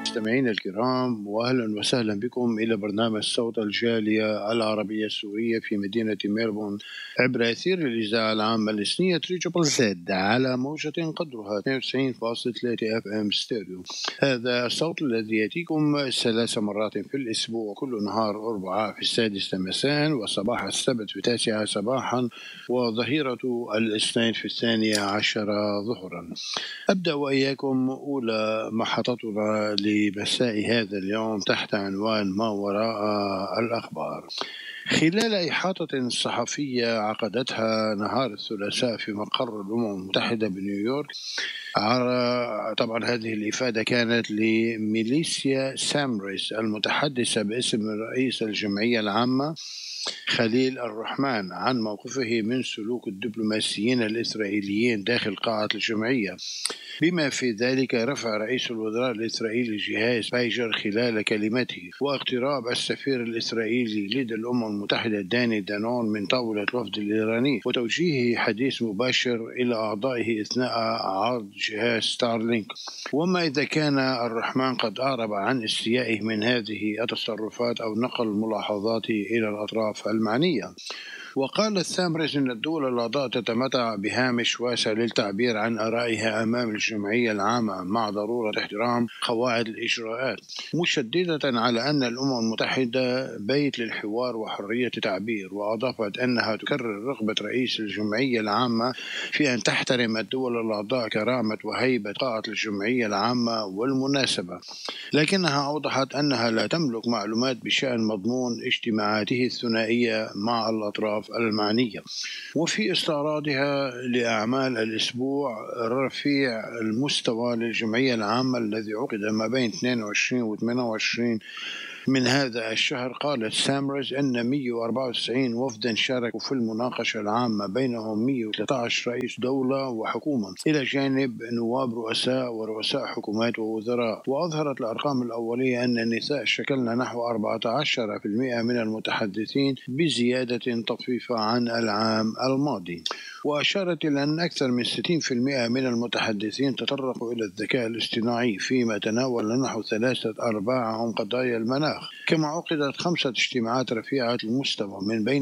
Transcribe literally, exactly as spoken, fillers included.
مستمعينا الكرام، وأهلا وسهلا بكم إلى برنامج صوت الجالية العربية السورية في مدينة ميلبورن عبر أثير الإذاعة العامة الإسنية تريبل زد على موجة قدرها اثنين وتسعين فاصلة ثلاثة اف ام ستيريو. هذا الصوت الذي يأتيكم ثلاث مرات في الأسبوع، كل نهار أربعاء في السادسة مساء، وصباح السبت في التاسعة صباحا، وظهيرة الاثنين في الثانية عشرة ظهرا. أبدأ وإياكم أولى محطتنا لمساء هذا اليوم تحت عنوان ما وراء الأخبار. خلال إحاطة صحفية عقدتها نهار الثلاثاء في مقر الأمم المتحدة بنيويورك، طبعا هذه الإفادة كانت لميليسيا سامريس المتحدثة باسم رئيس الجمعية العامة خليل الرحمن عن موقفه من سلوك الدبلوماسيين الإسرائيليين داخل قاعة الجمعية، بما في ذلك رفع رئيس الوزراء الإسرائيلي جهاز بايجر خلال كلمته واقتراب السفير الإسرائيلي لدى الأمم المتحدة داني دانون من طاولة الوفد الإيراني، وتوجيهه حديث مباشر إلى أعضائه أثناء عرض جهاز ستارلينك. وما إذا كان الرحمن قد أعرب عن استيائه من هذه التصرفات أو نقل ملاحظاته إلى الأطراف المعنية. وقال سامريس إن الدول الأعضاء تتمتع بهامش واسع للتعبير عن آرائها أمام الجمعية العامة مع ضرورة احترام قواعد الإجراءات، مشددة على أن الأمم المتحدة بيت للحوار وحرية التعبير. وأضافت أنها تكرر رغبة رئيس الجمعية العامة في أن تحترم الدول الأعضاء كرامة وهيبة قاعة الجمعية العامة والمناسبة، لكنها أوضحت أنها لا تملك معلومات بشأن مضمون اجتماعاته الثنائية مع الأطراف المعنية. وفي استعراضها لأعمال الأسبوع رفيع المستوى للجمعية العامة الذي عقد ما بين اثنين وعشرين و ثمانية وعشرين من هذا الشهر، قالت سامريس أن مئة وأربعة وتسعين وفدا شاركوا في المناقشة العامة، بينهم مئة وثلاثة عشر رئيس دولة وحكومة إلى جانب نواب رؤساء ورؤساء حكومات ووزراء. وأظهرت الأرقام الأولية أن النساء شكلن نحو أربعة عشر بالمئة من المتحدثين، بزيادة طفيفة عن العام الماضي. وأشارت إلى أن أكثر من ستين بالمئة من المتحدثين تطرقوا إلى الذكاء الاصطناعي، فيما تناول نحو ثلاثة أرباعهم قضايا المناخ. كما عقدت خمسة اجتماعات رفيعة المستوى من بين